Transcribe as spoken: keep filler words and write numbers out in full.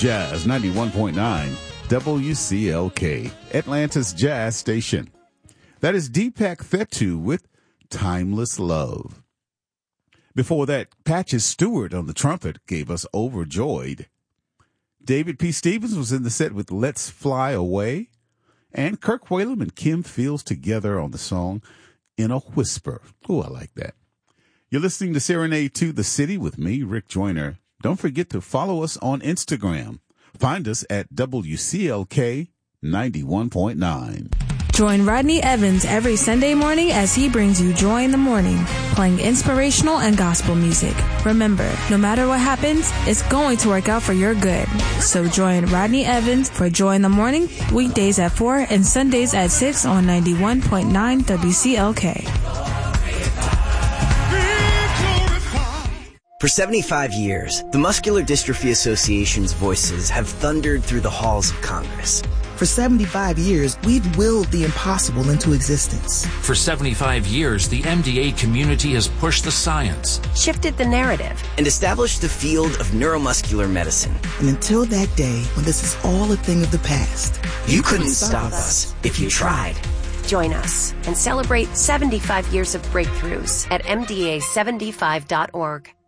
Jazz ninety-one point nine W C L K, Atlanta's Jazz Station. That is Deepak Fetu with Timeless Love. Before that, Patches Stewart on the trumpet gave us Overjoyed. David P. Stevens was in the set with Let's Fly Away. And Kirk Whalum and Kim Fields together on the song In a Whisper. Oh, I like that. You're listening to Serenade to the City with me, Rick Joyner. Don't forget to follow us on Instagram. Find us at W C L K ninety-one point nine. Join Rodney Evans every Sunday morning as he brings you Joy in the Morning, playing inspirational and gospel music. Remember, no matter what happens, it's going to work out for your good. So join Rodney Evans for Joy in the Morning, weekdays at four and Sundays at six on ninety-one point nine W C L K. For seventy-five years, the Muscular Dystrophy Association's voices have thundered through the halls of Congress. For seventy-five years, we've willed the impossible into existence. For seventy-five years, the M D A community has pushed the science, shifted the narrative, and established the field of neuromuscular medicine. And until that day, when this is all a thing of the past, you, you couldn't stop us if you tried. Join us and celebrate seventy-five years of breakthroughs at M D A seventy-five dot org.